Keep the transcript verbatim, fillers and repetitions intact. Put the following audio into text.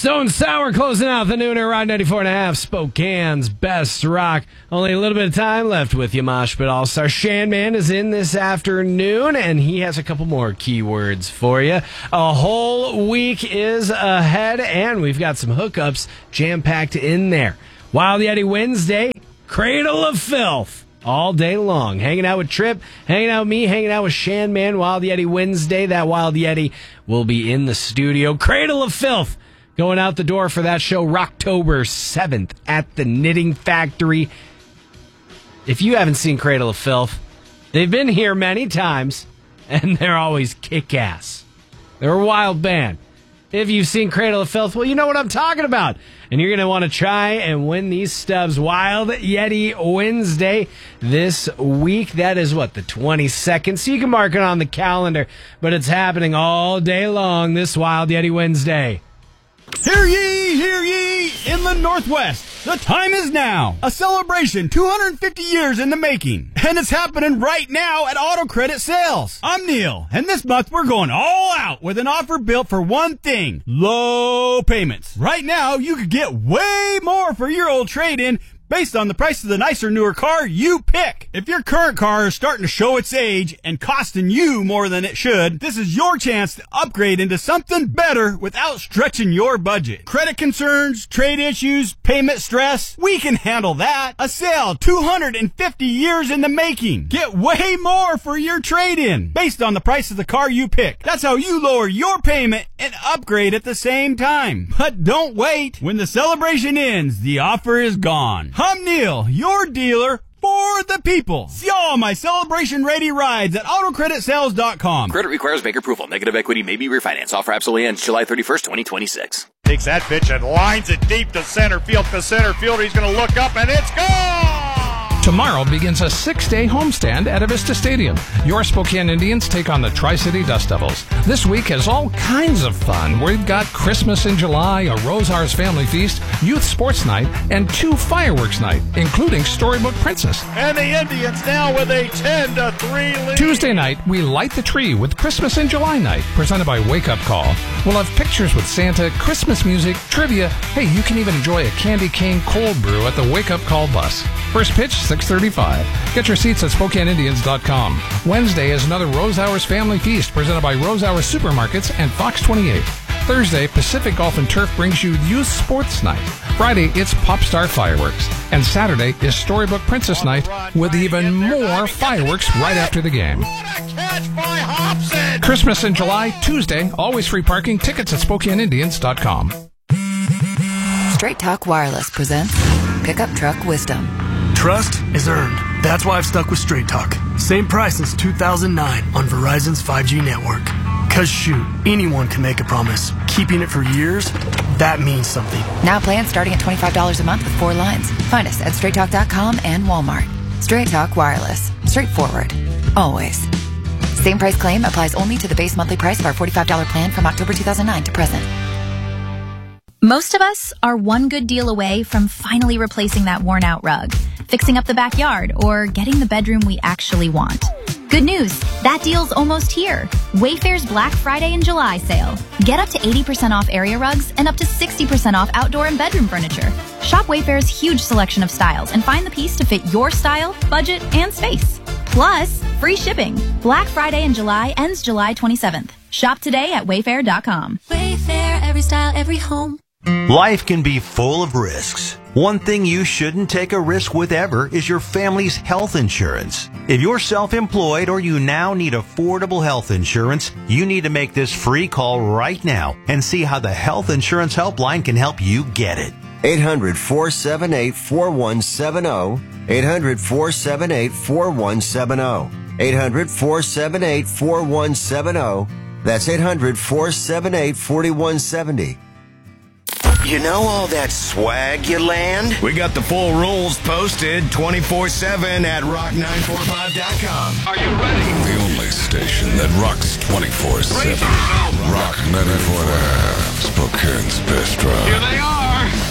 Stone Sour closing out the nooner, Rock ninety-four and a half, Spokane's best rock. Only a little bit of time left with you, Mosh Pit All-Star. Shanman is in this afternoon, and he has a couple more keywords for you. A whole week is ahead, and we've got some hookups jam-packed in there. Wild Yeti Wednesday, Cradle of Filth. All day long. Hanging out with Trip, hanging out with me, hanging out with Shanman. Wild Yeti Wednesday. That Wild Yeti will be in the studio. Cradle of Filth going out the door for that show Rocktober seventh at the Knitting Factory. If you haven't seen Cradle of Filth, they've been here many times, and they're always kick-ass. They're a wild band. If you've seen Cradle of Filth, well, you know what I'm talking about. And you're going to want to try and win these stubs. Wild Yeti Wednesday this week. That is, what, the twenty-second? So you can mark it on the calendar. But it's happening all day long this Wild Yeti Wednesday. Hear ye, hear ye, in the Northwest. The time is now. A celebration two hundred fifty years in the making. And it's happening right now at Auto Credit Sales. I'm Neil, and this month we're going all out with an offer built for one thing: low payments. Right now, you could get way more for your old trade-in based on the price of the nicer, newer car you pick. If your current car is starting to show its age and costing you more than it should, this is your chance to upgrade into something better without stretching your budget. Credit concerns, trade issues, payment stress, we can handle that. A sale two hundred fifty years in the making. Get way more for your trade-in based on the price of the car you pick. That's how you lower your payment and upgrade at the same time. But don't wait. When the celebration ends, the offer is gone. I'm Neil, your dealer for the people. See all my celebration-ready rides at auto credit sales dot com. Credit requires bank approval. Negative equity may be refinanced. Offer absolutely ends July thirty-first, twenty twenty-six. Takes that pitch and lines it deep to center field. The center fielder, he's going to look up, and it's gone! Tomorrow begins a six-day homestand at Avista Stadium. Your Spokane Indians take on the Tri-City Dust Devils. This week has all kinds of fun. We've got Christmas in July, a Rosars family feast, youth sports night, and two fireworks night, including Storybook Princess. And the Indians now with a ten to three lead. Tuesday night, we light the tree with Christmas in July night, presented by Wake Up Call. We'll have pictures with Santa, Christmas music, trivia. Hey, you can even enjoy a candy cane cold brew at the Wake Up Call bus. First pitch, six thirty-five. Get your seats at Spokane Indians dot com. Wednesday is another Rose Hours Family Feast presented by Rose Hours Supermarkets and Fox twenty-eight. Thursday, Pacific Golf and Turf brings you Youth Sports Night. Friday, it's Pop Star Fireworks. And Saturday is Storybook Princess Night with even more fireworks right after the game. What a catch by Hobson! Christmas in July, Tuesday, always free parking. Tickets at Spokane Indians dot com. Straight Talk Wireless presents Pickup Truck Wisdom. Trust is earned. That's why I've stuck with Straight Talk. Same price since two thousand nine on Verizon's five G network. Cause shoot, anyone can make a promise. Keeping it for years, that means something. Now plans starting at twenty-five dollars a month with four lines. Find us at straight talk dot com and Walmart. Straight Talk Wireless. Straightforward. Always. Same price claim applies only to the base monthly price of our forty-five dollars plan from October two thousand nine to present. Most of us are one good deal away from finally replacing that worn-out rug, fixing up the backyard, or getting the bedroom we actually want. Good news, that deal's almost here. Wayfair's Black Friday and July sale. Get up to eighty percent off area rugs and up to sixty percent off outdoor and bedroom furniture. Shop Wayfair's huge selection of styles and find the piece to fit your style, budget, and space. Plus, free shipping. Black Friday in July ends July twenty-seventh. Shop today at wayfair dot com. Wayfair, every style, every home. Life can be full of risks. One thing you shouldn't take a risk with ever is your family's health insurance. If you're self-employed or you now need affordable health insurance, you need to make this free call right now and see how the Health Insurance Helpline can help you get it. eight hundred, four seven eight, four one seven zero. eight hundred, four seven eight, four one seven zero. eight hundred, four seven eight, four one seven zero. That's eight hundred, four seven eight, four one seven zero. You know all that swag you land? We got the full rules posted twenty-four seven at rock nine four five dot com. Are you ready? The only station that rocks twenty-four seven. Rock ninety-four and a half. Spokane's best rock. Here they are.